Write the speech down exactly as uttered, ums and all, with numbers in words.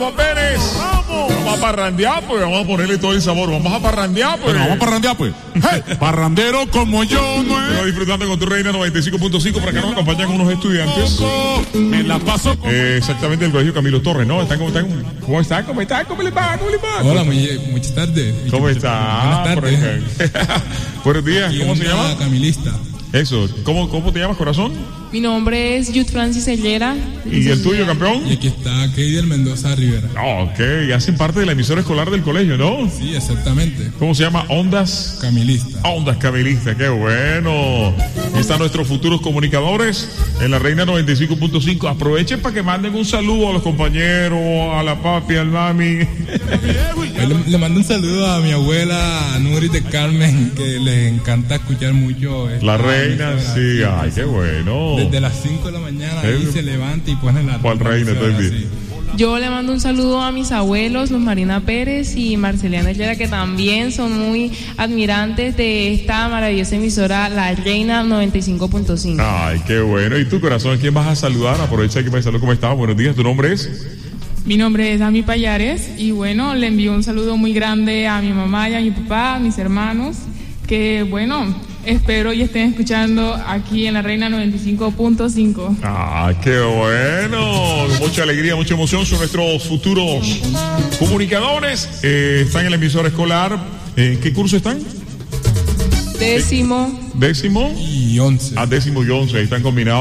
Pérez, vamos, vamos a parrandear, pues vamos a ponerle todo el sabor, vamos a parrandear, pues. Bueno, vamos a parrandear, pues. Hey, parrandero como yo, no es. Estamos disfrutando con tu Reina noventa y cinco punto cinco, por acá nos acompañan unos estudiantes. Me la paso con... Eh, exactamente, del colegio Camilo Torres, ¿no? ¿Están, cómo, están, ¿Cómo están? ¿Cómo están? ¿Cómo le va? ¿Cómo le va? Hola, muy, muchas tardes. ¿Cómo está? Buenas tardes. Buenos días, ¿cómo se llama? Camilista. Eso, ¿cómo, cómo te llamas, corazón? Mi nombre es Yud Francis Sellera. ¿Y el tuyo, campeón? Y aquí está Keider Mendoza Rivera. Oh, ok, y hacen parte de la emisora escolar del colegio, ¿no? Sí, exactamente. ¿Cómo se llama? Ondas Camilista. Ondas Camilista, qué bueno. Ahí están nuestros futuros comunicadores en la Reina noventa y cinco punto cinco. Aprovechen para que manden un saludo a los compañeros, a la papi, al mami. Le, le mando un saludo a mi abuela Nurit de Carmen, que les encanta escuchar mucho. La Reina, sí, ay, qué bueno. Desde las cinco de la mañana ahí ¿Eh? se levanta y pone la... ¿Cuál Reina? Estoy bien. Yo le mando un saludo a mis abuelos, Luz Marina Pérez y Marceliana Herrera, que también son muy admirantes de esta maravillosa emisora, La Reina noventa y cinco punto cinco. Ay, qué bueno. ¿Y tu corazón? ¿A quién vas a saludar? Aprovecha que me saludo. ¿Cómo estás? Buenos días. ¿Tu nombre es? Mi nombre es Ami Payares y bueno, le envío un saludo muy grande a mi mamá y a mi papá, a mis hermanos, que bueno... Espero y estén escuchando aquí en La Reina noventa y cinco punto cinco. Ah, qué bueno. Mucha alegría, mucha emoción. Son nuestros futuros comunicadores. Eh, están en la emisora escolar. ¿En qué curso están? Décimo. Décimo. Y once. Ah, décimo y once. Ahí están combinados.